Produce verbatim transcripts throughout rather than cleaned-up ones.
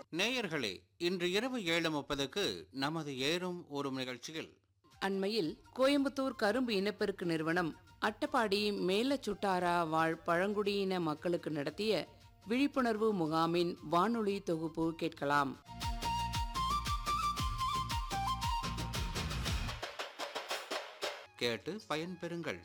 நேயர்களே, இன்று இரவு ஏழு முப்பதுக்கு நமது ஏறும் ஊரும் நிகழ்ச்சியில் அண்மையில் கோயம்புத்தூர் கரும்பு இனப்பெருக்கு நிறுவனம் அட்டப்பாடி மேலச்சுட்டாரா வாழ் பழங்குடியின மக்களுக்கு நடத்திய விழிப்புணர்வு முகாமின் வானொலி தொகுப்பு கேட்கலாம். கேட்டு பயன்பெறுங்கள்.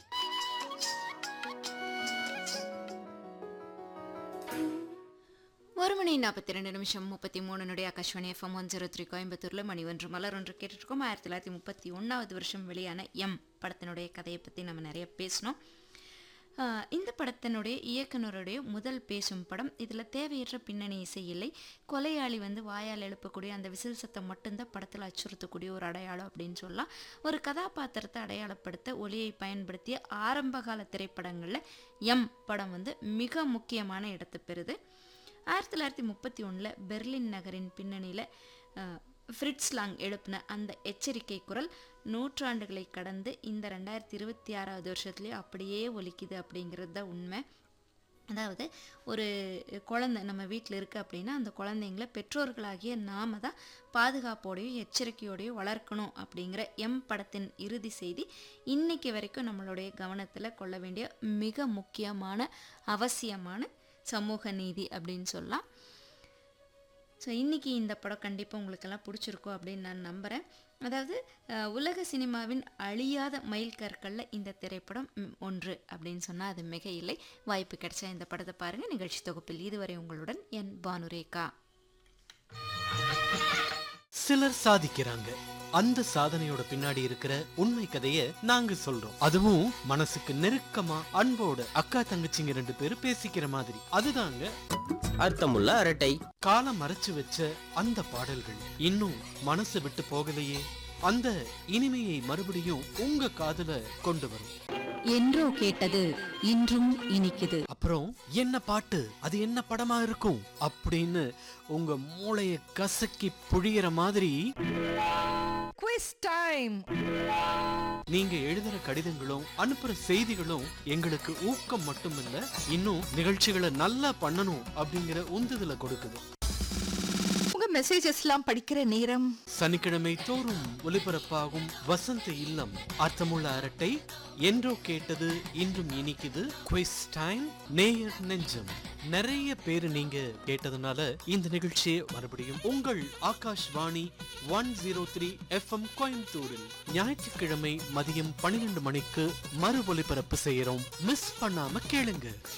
ஒரு மணி நாற்பத்தி ரெண்டு நிமிஷம் முப்பத்தி மூணுனுடைய Akashvani FM one zero three கோயம்புத்தூரில் மணி ஒன்று மலர் ஒன்று கேட்டுருக்கோம். ஆயிரத்தி தொள்ளாயிரத்தி முப்பத்தி ஒன்றாவது வருஷம் வெளியான எம் படத்தினுடைய கதையை பற்றி நம்ம நிறைய பேசினோம். இந்த படத்தினுடைய இயக்குனருடைய முதல் பேசும் படம். இதில் தேவையற்ற பின்னணி இசை இல்லை. கொலையாளி வந்து வாயால் எழுப்பக்கூடிய அந்த விசில் சத்தம் மட்டும்தான் படத்தில் அச்சுறுத்தக்கூடிய ஒரு அடையாளம் அப்படின்னு சொல்லலாம். ஒரு கதாபாத்திரத்தை அடையாளப்படுத்த ஒலியை பயன்படுத்திய ஆரம்பகால திரைப்படங்களில் எம் படம் வந்து மிக முக்கியமான இடத்தை பெறுது. ஆயிரத்தி தொள்ளாயிரத்தி முப்பத்தி ஒன்றில் பெர்லின் நகரின் பின்னணியில் ஃப்ரிட்ஸ் லாங் எழுப்பின அந்த எச்சரிக்கை குரல் நூற்றாண்டுகளை கடந்து இந்த ரெண்டாயிரத்தி இருபத்தி ஆறாவது வருஷத்துலேயே அப்படியே ஒலிக்குது அப்படிங்கிறது தான் உண்மை. அதாவது ஒரு குழந்தை நம்ம வீட்டில் இருக்குது அப்படின்னா அந்த குழந்தைங்கள பெற்றோர்களாகிய நாம தான் பாதுகாப்போடையும் எச்சரிக்கையோடையும் வளர்க்கணும் அப்படிங்கிற எம் படத்தின் இறுதி செய்தி இன்னைக்கு வரைக்கும் நம்மளுடைய கவனத்தில் கொள்ள வேண்டிய மிக முக்கியமான அவசியமான சமூக நீதி அப்படின்னு சொல்லலாம். ஸோ இன்றைக்கி இந்த படம் கண்டிப்பாக உங்களுக்கெல்லாம் பிடிச்சிருக்கும் அப்படின்னு நான் நம்புகிறேன். அதாவது உலக சினிமாவின் அழியாத மைல் கற்களில் இந்த திரைப்படம் ஒன்று அப்படின்னு சொன்னால் அது மிக இல்லை. வாய்ப்பு கிடைச்சா இந்த படத்தை பாருங்கள். நிகழ்ச்சி தொகுப்பில் இதுவரை உங்களுடன் என் பானுரேகா. சிலர் சாதிக்கிறாங்க, அந்த சாதனையோட பின்னாடி இருக்கிற உண்மை கதைய நாங்க சொல்றோம். அதுவும் மனசுக்கு நெருக்கமா அன்போட அக்கா தங்கச்சிங்க ரெண்டு பேரும் பேசிக்கிற மாதிரி. அதுதாங்க அர்த்தமுள்ள அரட்டை. காலம் மறைச்சு வச்ச அந்த பாடல்கள் இன்னும் மனசு விட்டு போகலையே, அந்த இனிமையை மறுபடியும் உங்க காதுல கொண்டு வரும். என்றோ கேட்டது இன்றும் இனிக்குது. அப்புறம் என்ன பாட்டு, அது என்ன படமா இருக்கும் அப்படின்னு உங்க மூளைய கசக்கி புழியிற மாதிரி குவிஸ் டைம். நீங்க எழுதுற கடிதங்களும் அனுப்புற செய்திகளும் எங்களுக்கு ஊக்கம் மட்டுமில்ல, இன்னும் நிகழ்ச்சிகளை நல்லா பண்ணணும் அப்படிங்கிற உந்துதலை கொடுக்குது. உங்க மெசேஜஸ் எல்லாம் படிக்கிற நேரம் சனிக்கிழமை தோறும் ஒலிபரப்பாகும் வசந்த இல்லம் அர்த்தமுள்ள அரட்டை, என்றோ கேட்டது இன்றும் இனிக்குது, குவிஸ் டைம், நேயர் நெஞ்சம். நிறைய பேரு நீங்க கேட்டதுனால இந்த நிகழ்ச்சியை மறுபடியும் உங்கள் Akashvani one zero three FM கோயம்புத்தூரில் ஞாயிற்றுக்கிழமை மதியம் பன்னிரண்டு மணிக்கு மறு ஒலிபரப்பு செய்யறோம். மிஸ் பண்ணாம கேளுங்க.